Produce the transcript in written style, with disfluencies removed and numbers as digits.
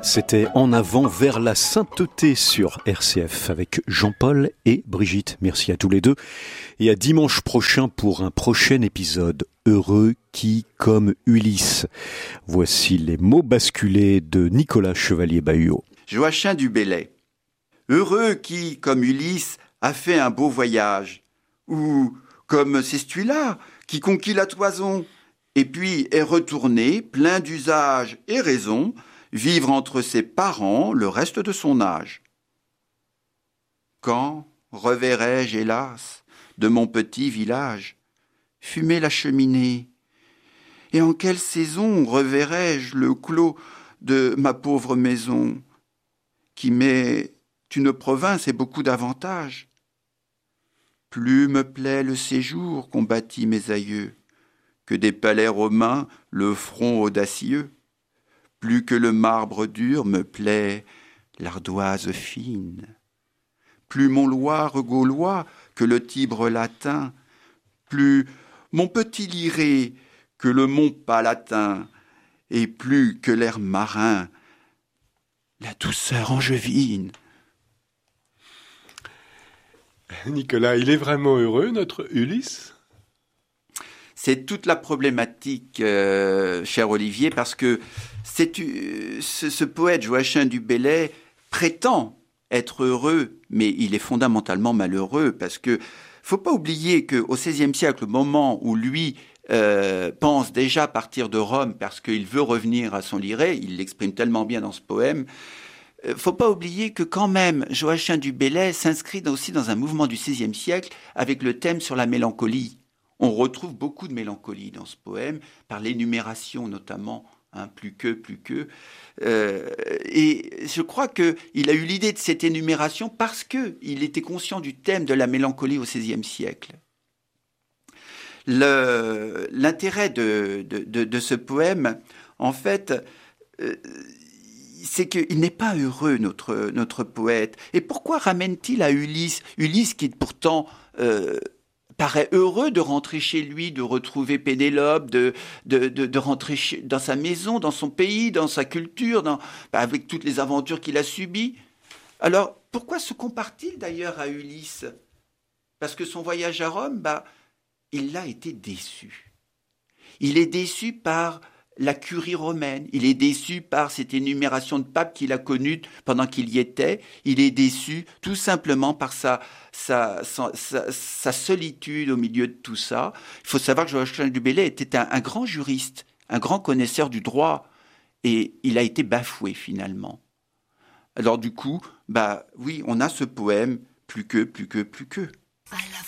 C'était En avant vers la sainteté sur RCF avec Jean-Paul et Brigitte. Merci à tous les deux et à dimanche prochain pour un prochain épisode. Heureux qui, comme Ulysse. Voici les mots basculés de Nicolas Chevalier-Bahuot. Joachim du Bellay. Heureux qui, comme Ulysse, a fait un beau voyage. Ou comme Cestuila, qui conquit la toison, et puis est retourné, plein d'usage et raison, vivre entre ses parents le reste de son âge. Quand reverrai-je, hélas, de mon petit village, fumer la cheminée, et en quelle saison reverrai-je le clos de ma pauvre maison, qui m'est une province et beaucoup d'avantages. Plus me plaît le séjour qu'ont bâti mes aïeux, que des palais romains le front audacieux. Plus que le marbre dur me plaît l'ardoise fine. Plus mon Loire gaulois que le Tibre latin, plus mon petit Liré que le mont Palatin, et plus que l'air marin, la douceur angevine. Nicolas, il est vraiment heureux, notre Ulysse ? C'est toute la problématique, cher Olivier, parce que ce poète Joachim du Bellay prétend être heureux, mais il est fondamentalement malheureux, parce que faut pas oublier qu'au XVIe siècle, au moment où lui pense déjà partir de Rome parce qu'il veut revenir à son Liré, il l'exprime tellement bien dans ce poème, faut pas oublier que quand même Joachim du Bellay s'inscrit aussi dans un mouvement du XVIe siècle avec le thème sur la mélancolie. On retrouve beaucoup de mélancolie dans ce poème, par l'énumération notamment, plus que. Et je crois qu'il a eu l'idée de cette énumération parce qu'il était conscient du thème de la mélancolie au XVIe siècle. L'intérêt de ce poème, en fait, c'est qu'il n'est pas heureux, notre poète. Et pourquoi ramène-t-il à Ulysse ? Ulysse qui pourtant paraît heureux de rentrer chez lui, de retrouver Pénélope, de rentrer dans sa maison, dans son pays, dans sa culture, avec toutes les aventures qu'il a subies. Alors, pourquoi se compare-t-il d'ailleurs à Ulysse ? Parce que son voyage à Rome, il a été déçu. Il est déçu par la curie romaine, il est déçu par cette énumération de papes qu'il a connue pendant qu'il y était, il est déçu tout simplement par sa solitude au milieu de tout ça. Il faut savoir que Joachim du Bellay était un grand juriste, un grand connaisseur du droit, et il a été bafoué finalement. Alors du coup, oui, on a ce poème, plus que.